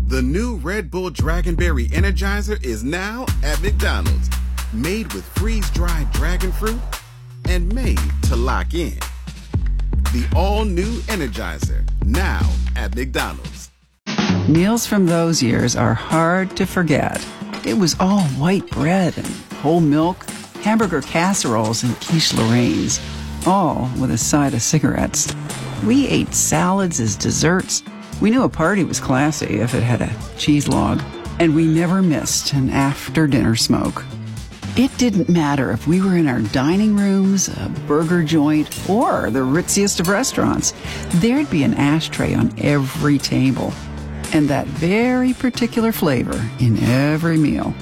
The new Red Bull Dragonberry Energizer is now at McDonald's. Made with freeze-dried dragon fruit and made to lock in. The all-new Energizer, now at McDonald's. Meals from those years are hard to forget. It was all white bread and whole milk, hamburger casseroles and quiche Lorraines, all with a side of cigarettes. We ate salads as desserts. We knew a party was classy if it had a cheese log, and we never missed an after-dinner smoke. It didn't matter if we were in our dining rooms, a burger joint, or the ritziest of restaurants. There'd be an ashtray on every table, and that very particular flavor in every meal.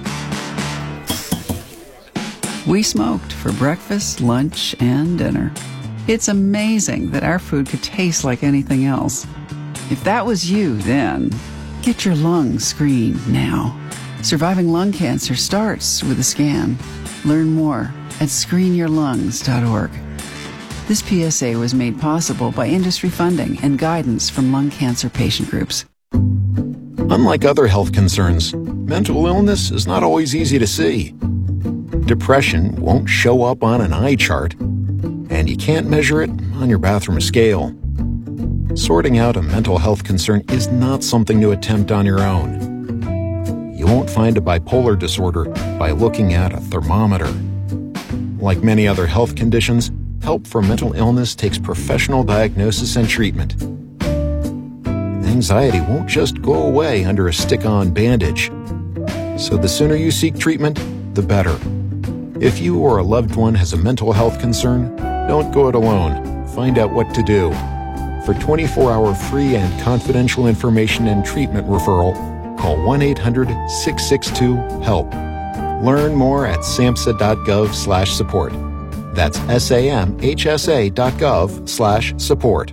We smoked for breakfast, lunch, and dinner. It's amazing that our food could taste like anything else. If that was you then, get your lungs screened now. Surviving lung cancer starts with a scan. Learn more at screenyourlungs.org. This PSA was made possible by industry funding and guidance from lung cancer patient groups. Unlike other health concerns, mental illness is not always easy to see. Depression won't show up on an eye chart, and you can't measure it on your bathroom scale. Sorting out a mental health concern is not something to attempt on your own. You won't find a bipolar disorder by looking at a thermometer. Like many other health conditions, help for mental illness takes professional diagnosis and treatment. Anxiety won't just go away under a stick-on bandage. So the sooner you seek treatment, the better. If you or a loved one has a mental health concern, don't go it alone. Find out what to do. For 24-hour free and confidential information and treatment referral, call 1-800-662-HELP. Learn more at samhsa.gov/support. That's samhsa.gov/support.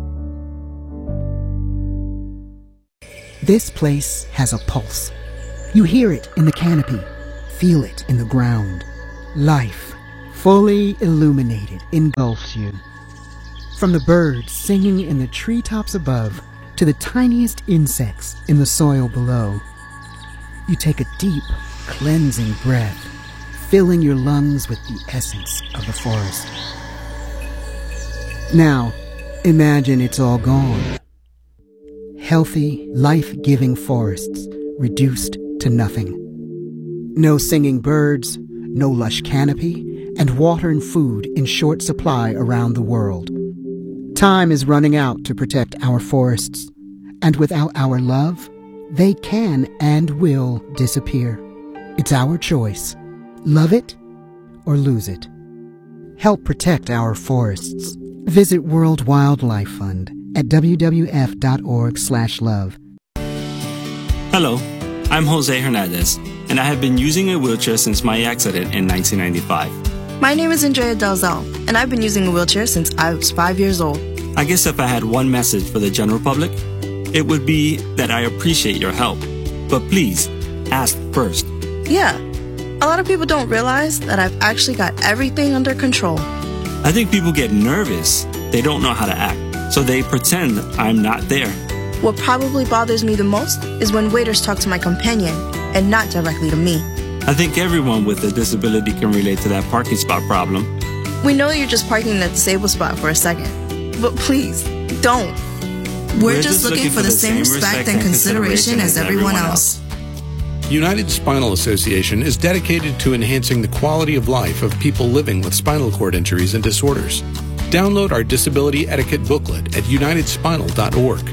This place has a pulse. You hear it in the canopy, feel it in the ground. Life, fully illuminated, engulfs you. From the birds singing in the treetops above to the tiniest insects in the soil below, you take a deep, cleansing breath, filling your lungs with the essence of the forest. Now, imagine it's all gone. Healthy, life-giving forests reduced to nothing. No singing birds, no lush canopy, and water and food in short supply around the world. Time is running out to protect our forests, and without our love, they can and will disappear. It's our choice. Love it or lose it. Help protect our forests. Visit World Wildlife Fund at wwf.org/love. Hello, I'm Jose Hernandez, and I have been using a wheelchair since my accident in 1995. My name is Andrea Dalzell, and I've been using a wheelchair since I was 5 years old. I guess if I had one message for the general public, it would be that I appreciate your help. But please, ask first. Yeah, a lot of people don't realize that I've actually got everything under control. I think people get nervous. They don't know how to act, so they pretend I'm not there. What probably bothers me the most is when waiters talk to my companion and not directly to me. I think everyone with a disability can relate to that parking spot problem. We know you're just parking in that disabled spot for a second, but please, don't. We're just looking for the same respect and consideration as everyone else. United Spinal Association is dedicated to enhancing the quality of life of people living with spinal cord injuries and disorders. Download our disability etiquette booklet at unitedspinal.org.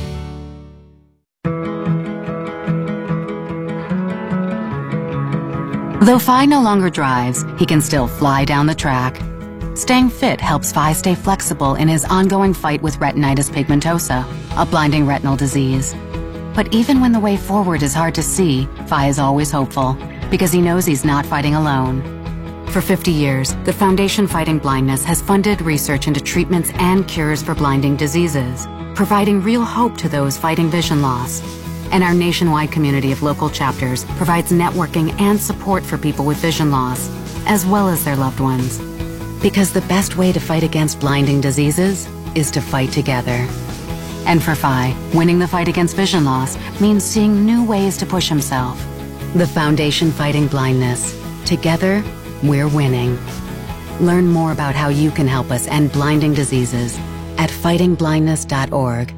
Though Phi no longer drives, he can still fly down the track. Staying fit helps Phi stay flexible in his ongoing fight with retinitis pigmentosa, a blinding retinal disease. But even when the way forward is hard to see, Phi is always hopeful, because he knows he's not fighting alone. For 50 years, the Foundation Fighting Blindness has funded research into treatments and cures for blinding diseases, providing real hope to those fighting vision loss. And our nationwide community of local chapters provides networking and support for people with vision loss, as well as their loved ones. Because the best way to fight against blinding diseases is to fight together. And for Phi, winning the fight against vision loss means seeing new ways to push himself. The Foundation Fighting Blindness. Together, we're winning. Learn more about how you can help us end blinding diseases at fightingblindness.org.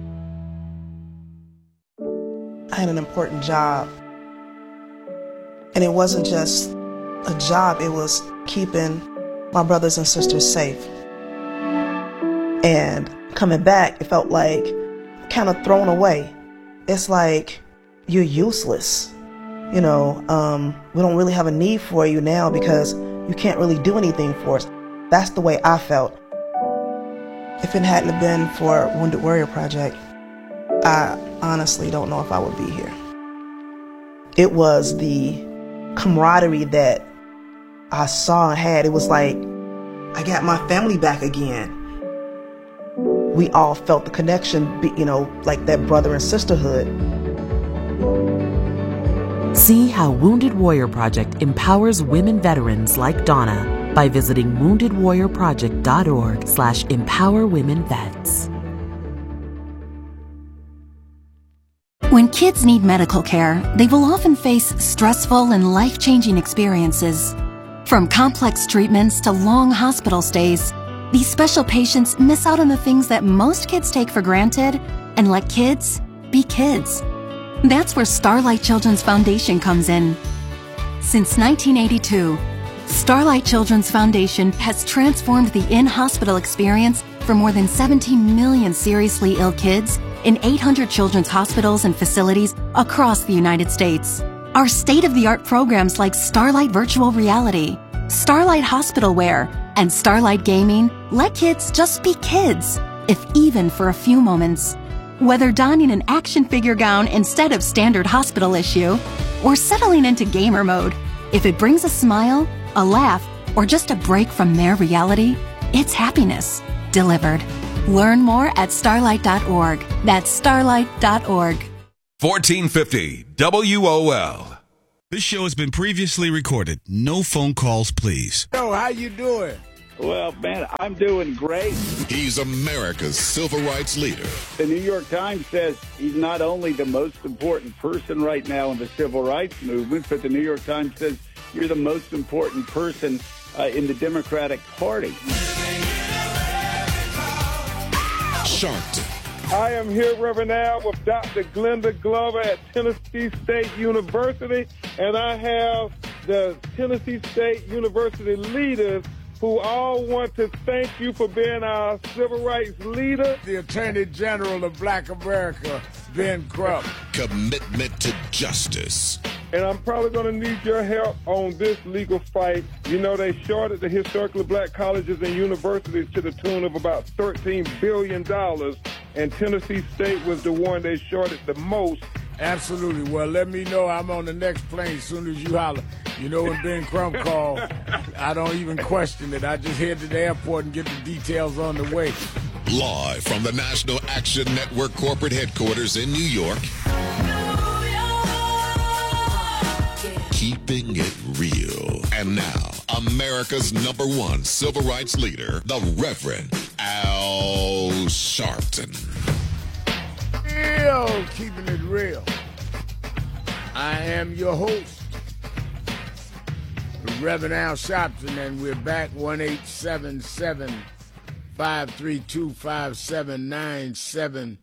I had an important job. And it wasn't just a job, it was keeping my brothers and sisters safe. And coming back, it felt like kind of thrown away. It's like you're useless. You know, we don't really have a need for you now because you can't really do anything for us. That's the way I felt. If it hadn't been for Wounded Warrior Project, I honestly don't know if I would be here. It was the camaraderie that I saw and had. It was like I got my family back again. We all felt the connection, you know, like that brother and sisterhood. See how Wounded Warrior Project empowers women veterans like Donna by visiting woundedwarriorproject.org/empowerwomenvets. When kids need medical care, they will often face stressful and life-changing experiences. From complex treatments to long hospital stays, these special patients miss out on the things that most kids take for granted and let kids be kids. That's where Starlight Children's Foundation comes in. Since 1982, Starlight Children's Foundation has transformed the in-hospital experience for more than 17 million seriously ill kids in 800 children's hospitals and facilities across the United States. Our state-of-the-art programs like Starlight Virtual Reality, Starlight Hospital Wear, and Starlight Gaming let kids just be kids, if even for a few moments. Whether donning an action figure gown instead of standard hospital issue, or settling into gamer mode, if it brings a smile, a laugh, or just a break from their reality, it's happiness delivered. Learn more at starlight.org. That's starlight.org. 1450 WOL. This show has been previously recorded. No phone calls, please. Yo, how you doing? Well, man, I'm doing great. He's America's civil rights leader. The New York Times says he's not only the most important person right now in the civil rights movement, but the New York Times says you're the most important person in the Democratic Party. Sharpton. I am here, Reverend Al, with Dr. Glenda Glover at Tennessee State University, and I have the Tennessee State University leaders who all want to thank you for being our civil rights leader. The Attorney General of Black America, Ben Crump. Commitment to justice. And I'm probably going to need your help on this legal fight. You know, they shorted the historically black colleges and universities to the tune of about $13 billion, and Tennessee State was the one they shorted the most. Absolutely. Well, let me know. I'm on the next plane as soon as you holler. You know, when Ben Crump called, I don't even question it. I just head to the airport and get the details on the way. Live from the National Action Network corporate headquarters in New York. Keeping it real. And now, America's #1 civil rights leader, the Reverend Al Sharpton. Yo, keeping it real. I am your host, Reverend Al Sharpton, and we're back 1-877-532-5797,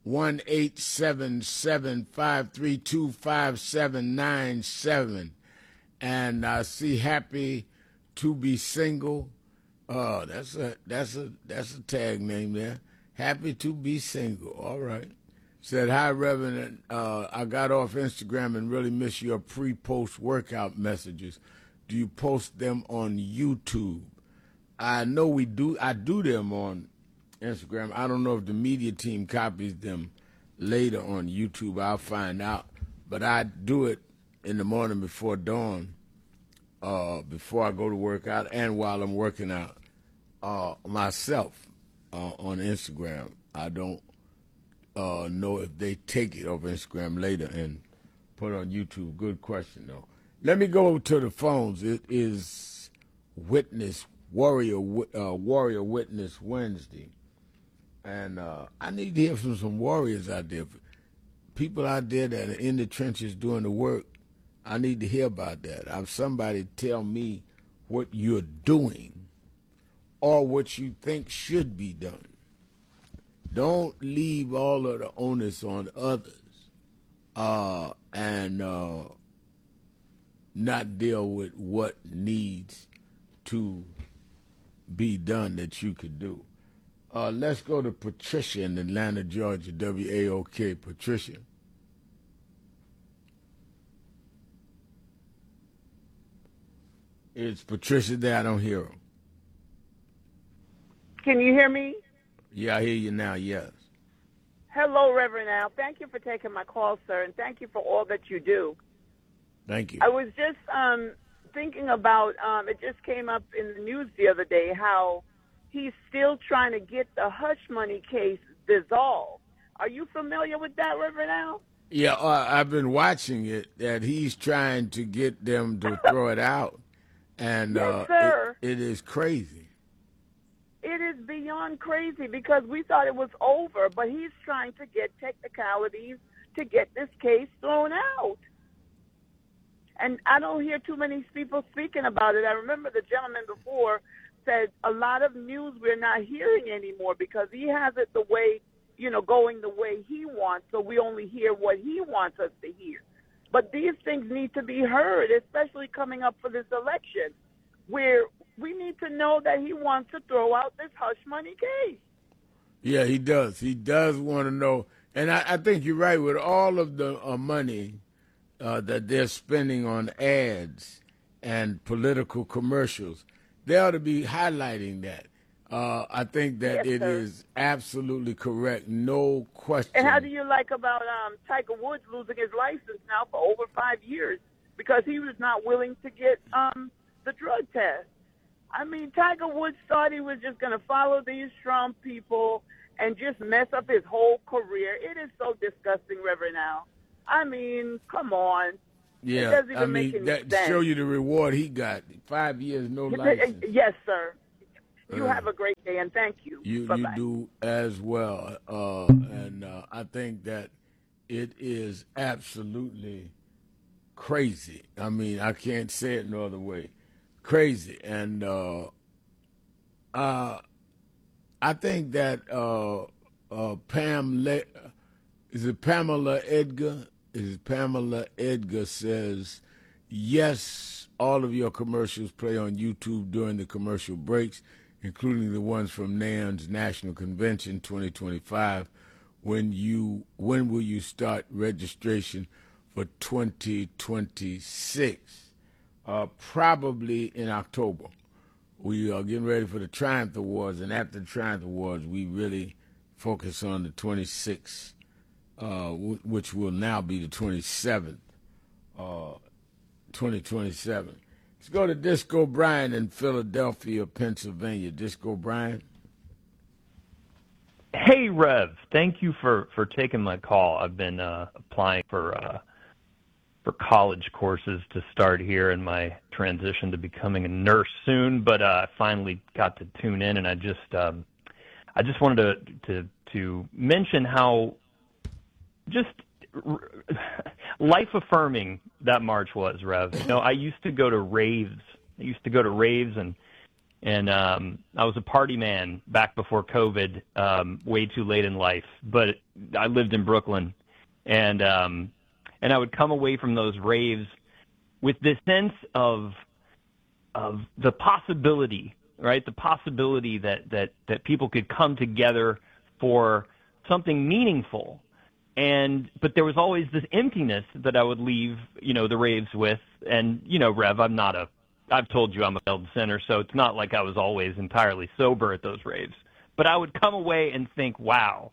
1-877-532-5797. And I see happy to be single. Oh, that's a tag name there. Happy to be single. All right. Said, hi, Reverend. I got off Instagram and really miss your pre-post workout messages. Do you post them on YouTube? I know we do. I do them on Instagram. I don't know if the media team copies them later on YouTube. I'll find out. But I do it in the morning before dawn, before I go to work out and while I'm working out myself on Instagram. I don't know if they take it off Instagram later and put it on YouTube. Good question, though. Let me go to the phones. It is Warrior Witness Wednesday. And I need to hear from some warriors out there, people out there that are in the trenches doing the work. I need to hear about that. Have somebody tell me what you're doing or what you think should be done. Don't leave all of the onus on others and not deal with what needs to be done that you could do. Let's go to Patricia in Atlanta, Georgia, WAOK. Patricia. Is Patricia there? I don't hear her. Can you hear me? Yeah, I hear you now, yes. Hello, Reverend Al. Thank you for taking my call, sir, and thank you for all that you do. Thank you. I was just thinking about, it just came up in the news the other day, how he's still trying to get the hush money case dissolved. Are you familiar with that, Reverend Al? Yeah, I've been watching it, that he's trying to get them to throw it out. And yes, sir. It is crazy. It is beyond crazy because we thought it was over, but he's trying to get technicalities to get this case thrown out. And I don't hear too many people speaking about it. I remember the gentleman before said a lot of news we're not hearing anymore because he has it the way, going the way he wants, so we only hear what he wants us to hear. But these things need to be heard, especially coming up for this election, where we need to know that he wants to throw out this hush money case. Yeah, he does. He does want to know. And I think you're right with all of the money that they're spending on ads and political commercials. They ought to be highlighting that. I think that yes, it sir. is absolutely correct. No question. And how do you like about Tiger Woods losing his license now for over 5 years because he was not willing to get the drug test? I mean, Tiger Woods thought he was just going to follow these Trump people and just mess up his whole career. It is so disgusting, Reverend Al. I mean, come on. Yeah, it doesn't even I make mean, any that sense. show you the reward he got. 5 years, no license. Yes, sir. You have a great day, and thank you. You Bye-bye. do as well. And I think that it is absolutely crazy. I mean, I can't say it no other way. Crazy. And I think that Pamela Edgar? Is it Pamela Edgar says, yes, all of your commercials play on YouTube during the commercial breaks, including the ones from NAM's National Convention 2025. When will you start registration for 2026? Probably in October. We are getting ready for the Triumph Awards, and after the Triumph Awards, we really focus on the 26th, which will now be the 27th, 2027. Let's go to Disco Brian in Philadelphia, Pennsylvania. Disco Brian. Hey, Rev. Thank you for taking my call. I've been applying for college courses to start here in my transition to becoming a nurse soon, but I finally got to tune in, and I just wanted to mention how just life-affirming that march was, Rev. I used to go to raves. And I was a party man back before COVID, way too late in life. But I lived in Brooklyn, and I would come away from those raves with this sense of the possibility, right? The possibility that people could come together for something meaningful. But there was always this emptiness that I would leave, the raves with. And, Rev, I've told you I'm a failed sinner, so it's not like I was always entirely sober at those raves. But I would come away and think, wow,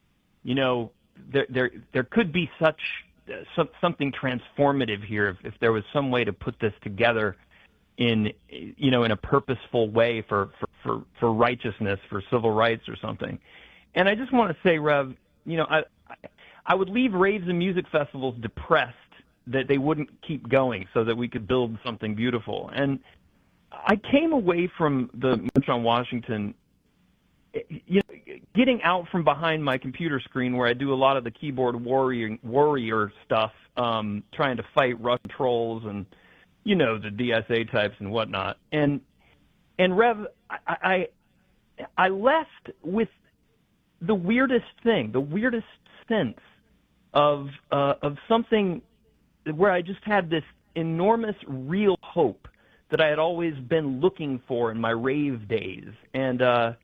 there could be something transformative here if there was some way to put this together in a purposeful way for righteousness, for civil rights or something. And I just want to say, Rev, I would leave raves and music festivals depressed that they wouldn't keep going so that we could build something beautiful. And I came away from the March on Washington getting out from behind my computer screen where I do a lot of the keyboard warrior stuff, trying to fight Russian trolls and, the DSA types and whatnot. And Rev, I left with the weirdest thing, the weirdest sense of something where I just had this enormous real hope that I had always been looking for in my rave days. And I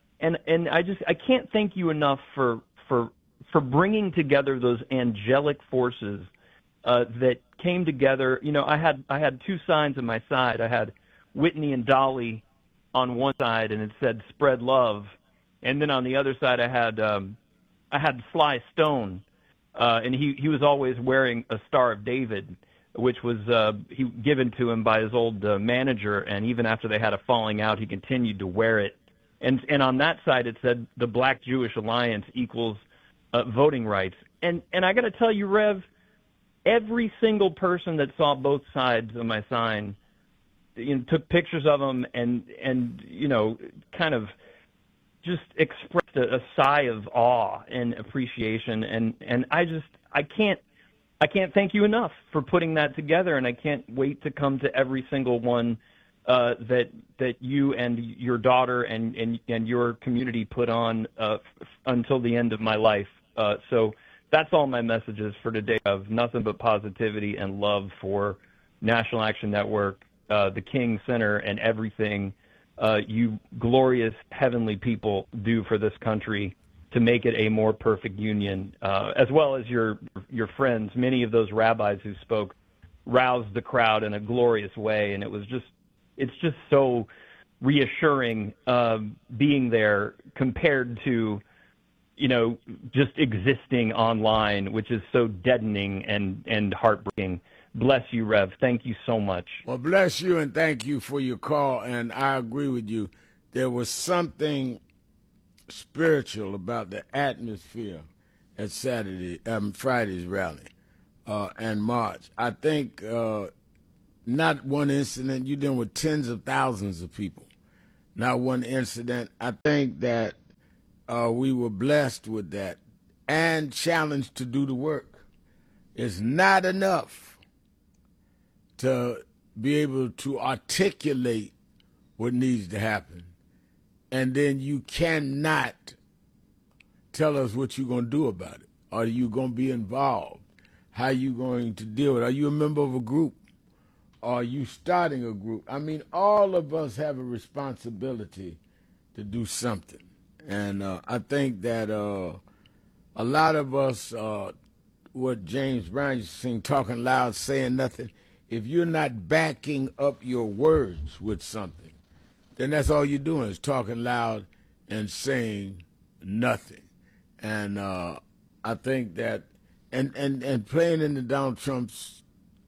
can't thank you enough for bringing together those angelic forces that came together. I had two signs on my side. I had Whitney and Dolly on one side, and it said "Spread Love," and then on the other side I had Sly Stone, and he was always wearing a Star of David, which was given to him by his old manager, and even after they had a falling out, he continued to wear it. And on that side it said the Black Jewish Alliance equals voting rights. And I got to tell you, Rev, every single person that saw both sides of my sign, took pictures of them and kind of just expressed a sigh of awe and appreciation. And I can't thank you enough for putting that together, and I can't wait to come to every single one that you and your daughter and your community put on until the end of my life. So that's all my messages for today. Of nothing but positivity and love for National Action Network, the King Center, and everything you glorious heavenly people do for this country to make it a more perfect union, as well as your friends. Many of those rabbis who spoke roused the crowd in a glorious way, and it's just so reassuring being there compared to just existing online, which is so deadening and heartbreaking. Bless you, Rev. Thank you so much. Well, bless you, and thank you for your call. And I agree with you. There was something spiritual about the atmosphere at Friday's rally and march. I think not one incident. You're dealing with tens of thousands of people. Not one incident. I think that we were blessed with that and challenged to do the work. It's not enough to be able to articulate what needs to happen, and then you cannot tell us what you're going to do about it. Are you going to be involved? How are you going to deal with it? Are you a member of a group? Are you starting a group? I mean, all of us have a responsibility to do something. And I think that a lot of us, what James Brown used to sing, talking loud, saying nothing, if you're not backing up your words with something, then that's all you're doing is talking loud and saying nothing. And I think that, and playing into Donald Trump's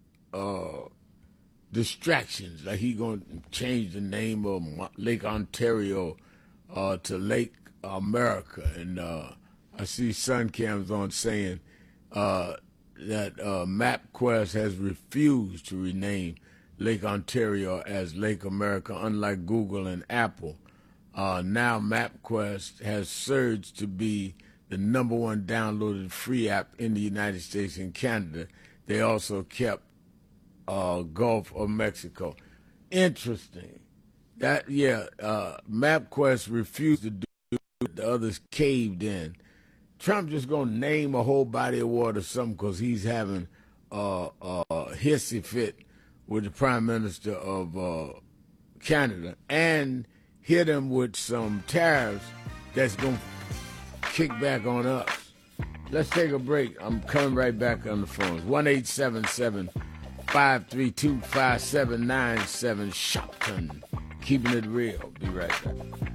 distractions, like he going to change the name of Lake Ontario to Lake America. And I see Suncam's on saying that MapQuest has refused to rename Lake Ontario as Lake America, unlike Google and Apple. Now MapQuest has surged to be the #1 downloaded free app in the United States and Canada. They also kept Gulf of Mexico. Interesting. That, MapQuest refused to do it. The others caved in. Trump just going to name a whole body of water something because he's having a hissy fit with the Prime Minister of Canada and hit him with some tariffs that's going to kick back on us. Let's take a break. I'm coming right back on the phones. 1-877-532-5797. Shopton. Keeping it real. Be right back.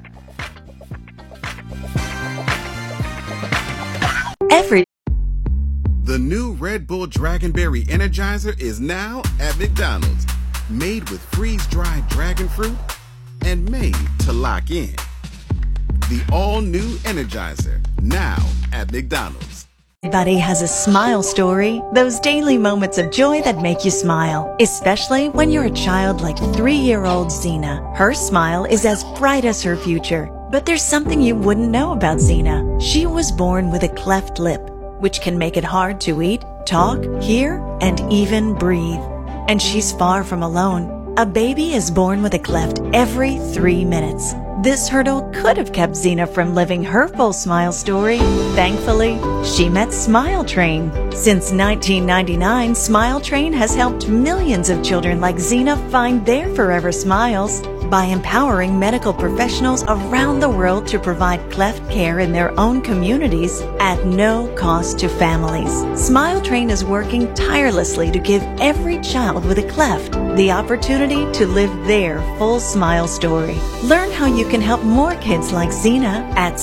The new Red Bull Dragonberry Energizer is now at McDonald's. Made with freeze-dried dragon fruit and made to lock in. The all-new Energizer, now at McDonald's. Everybody has a smile story, those daily moments of joy that make you smile, especially when you're a child like 3-year-old Zena. Her smile is as bright as her future. But there's something you wouldn't know about Xena. She was born with a cleft lip, which can make it hard to eat, talk, hear, and even breathe. And she's far from alone. A baby is born with a cleft every 3 minutes. This hurdle could have kept Xena from living her full smile story. Thankfully, she met Smile Train. Since 1999, Smile Train has helped millions of children like Xena find their forever smiles by empowering medical professionals around the world to provide cleft care in their own communities at no cost to families. Smile Train is working tirelessly to give every child with a cleft the opportunity to live their full smile story. Learn how you can help more kids like Xena at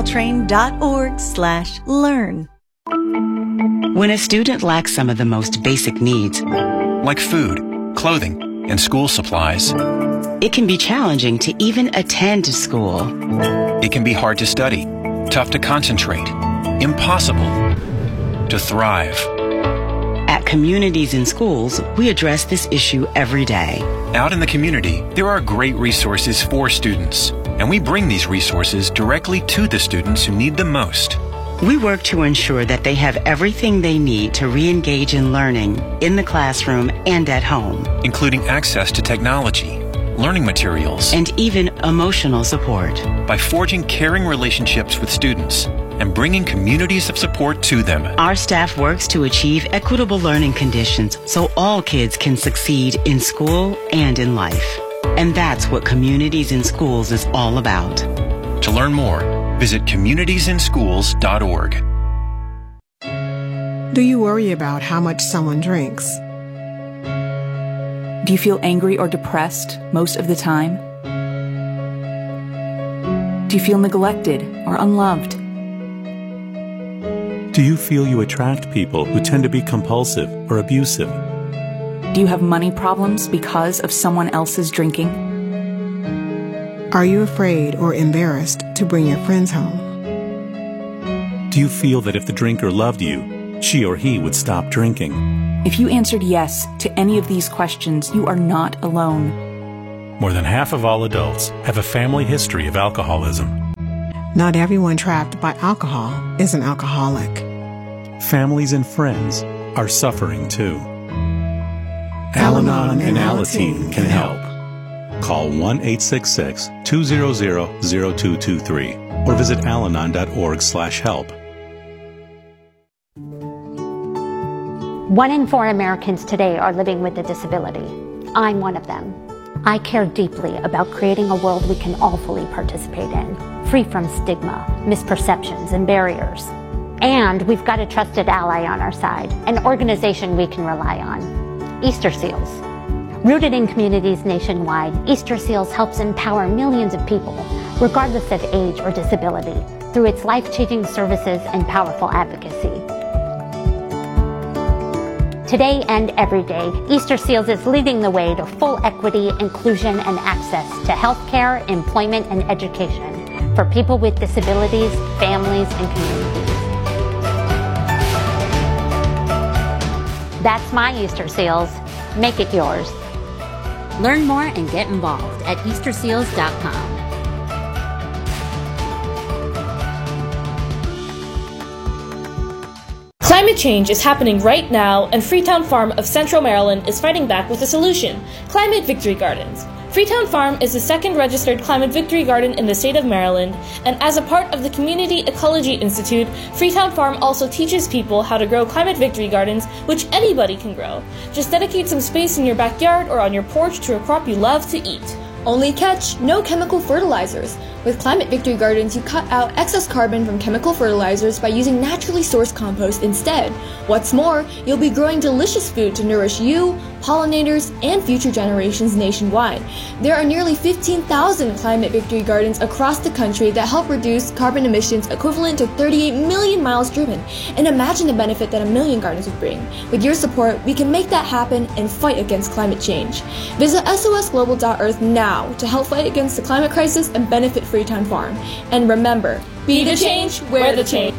smiletrain.org/learn. When a student lacks some of the most basic needs, like food, clothing, and school supplies, it can be challenging to even attend school. It can be hard to study, tough to concentrate, impossible to thrive. At Communities in Schools, we address this issue every day. Out in the community, there are great resources for students, and we bring these resources directly to the students who need them most. We work to ensure that they have everything they need to re-engage in learning in the classroom and at home, including access to technology, learning materials, and even emotional support. By forging caring relationships with students and bringing communities of support to them, our staff works to achieve equitable learning conditions so all kids can succeed in school and in life. And that's what Communities in Schools is all about. To learn more, visit communitiesinschools.org. Do you worry about how much someone drinks? Do you feel angry or depressed most of the time? Do you feel neglected or unloved? Do you feel you attract people who tend to be compulsive or abusive? Do you have money problems because of someone else's drinking? Are you afraid or embarrassed to bring your friends home? Do you feel that if the drinker loved you, she or he would stop drinking? If you answered yes to any of these questions, you are not alone. More than half of all adults have a family history of alcoholism. Not everyone trapped by alcohol is an alcoholic. Families and friends are suffering too. Al-Anon and Alateen can help. Call 1-866-200-0223 or visit alanon.org/help. 1 in 4 Americans today are living with a disability. I'm one of them. I care deeply about creating a world we can all fully participate in, free from stigma, misperceptions, and barriers. And we've got a trusted ally on our side, an organization we can rely on, Easter Seals. Rooted in communities nationwide, Easter Seals helps empower millions of people, regardless of age or disability, through its life-changing services and powerful advocacy. Today and every day, Easter Seals is leading the way to full equity, inclusion, and access to healthcare, employment, and education for people with disabilities, families, and communities. That's my Easter Seals. Make it yours. Learn more and get involved at easterseals.com. Climate change is happening right now, and Freetown Farm of Central Maryland is fighting back with a solution: Climate Victory Gardens. Freetown Farm is the second registered Climate Victory Garden in the state of Maryland, and as a part of the Community Ecology Institute, Freetown Farm also teaches people how to grow Climate Victory Gardens, which anybody can grow. Just dedicate some space in your backyard or on your porch to a crop you love to eat. Only catch, no chemical fertilizers. With Climate Victory Gardens, you cut out excess carbon from chemical fertilizers by using naturally sourced compost instead. What's more, you'll be growing delicious food to nourish you, pollinators, and future generations nationwide. There are nearly 15,000 Climate Victory Gardens across the country that help reduce carbon emissions equivalent to 38 million miles driven. And imagine the benefit that 1 million gardens would bring. With your support, we can make that happen and fight against climate change. Visit sosglobal.earth now to help fight against the climate crisis and benefit Freetown Farm. And remember, be the change, wear the change.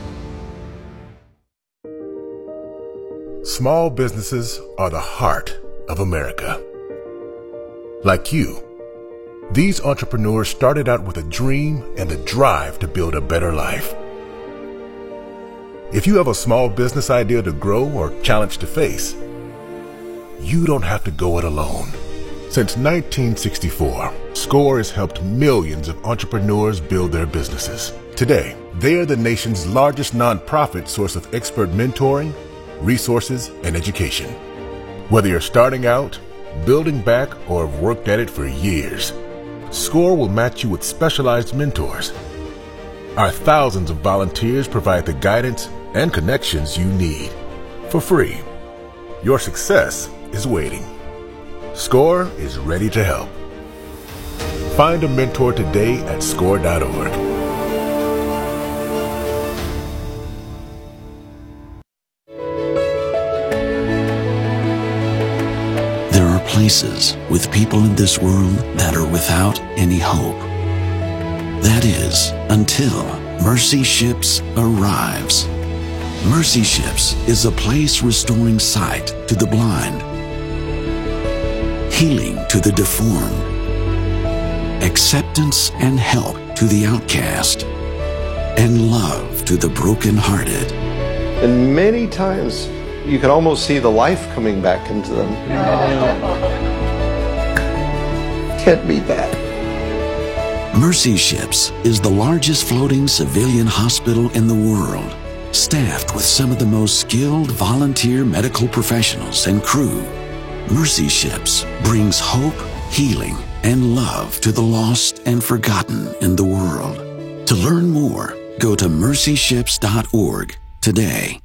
Small businesses are the heart of America. Like you, These entrepreneurs started out with a dream and the drive to build a better life. If you have a small business idea to grow or challenge to face, you don't have to go it alone. Since 1964, SCORE has helped millions of entrepreneurs build their businesses. Today, they are the nation's largest nonprofit source of expert mentoring, resources, and education. Whether you're starting out, building back, or have worked at it for years, SCORE will match you with specialized mentors. Our thousands of volunteers provide the guidance and connections you need for free. Your success is waiting. SCORE is ready to help. Find a mentor today at SCORE.org. There are places with people in this world that are without any hope. That is, until Mercy Ships arrives. Mercy Ships is a place restoring sight to the blind, healing to the deformed, acceptance and help to the outcast, and love to the brokenhearted. And many times you can almost see the life coming back into them. Can't beat that. Mercy Ships is the largest floating civilian hospital in the world, staffed with some of the most skilled volunteer medical professionals and crew. Mercy Ships brings hope, healing, and love to the lost and forgotten in the world. To learn more, go to mercyships.org today.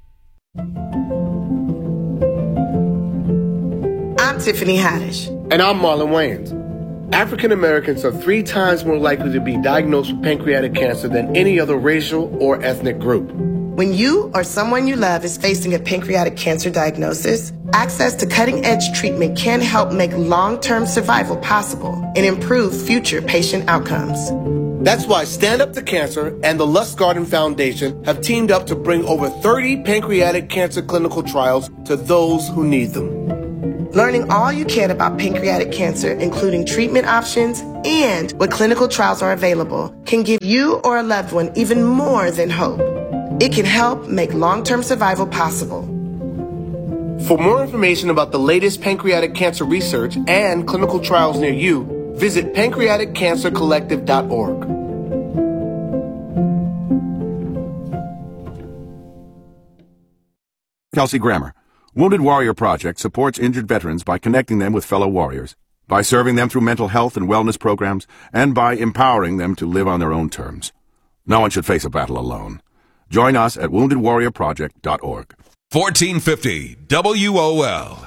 I'm Tiffany Haddish. And I'm Marlon Wayans. African Americans are 3 times more likely to be diagnosed with pancreatic cancer than any other racial or ethnic group. When you or someone you love is facing a pancreatic cancer diagnosis, access to cutting-edge treatment can help make long-term survival possible and improve future patient outcomes. That's why Stand Up to Cancer and the Lust Garden Foundation have teamed up to bring over 30 pancreatic cancer clinical trials to those who need them. Learning all you can about pancreatic cancer, including treatment options and what clinical trials are available, can give you or a loved one even more than hope. It can help make long-term survival possible. For more information about the latest pancreatic cancer research and clinical trials near you, visit pancreaticcancercollective.org. Kelsey Grammer. Wounded Warrior Project supports injured veterans by connecting them with fellow warriors, by serving them through mental health and wellness programs, and by empowering them to live on their own terms. No one should face a battle alone. Join us at woundedwarriorproject.org. 1450 WOL.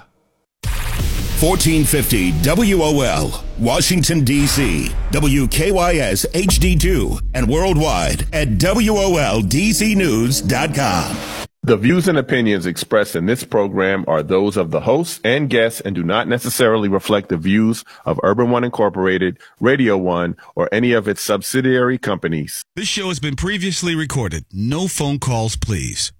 1450 WOL, Washington, D.C., WKYS HD2, and worldwide at WOLDCnews.com. The views and opinions expressed in this program are those of the hosts and guests and do not necessarily reflect the views of Urban One Incorporated, Radio One, or any of its subsidiary companies. This show has been previously recorded. No phone calls, please.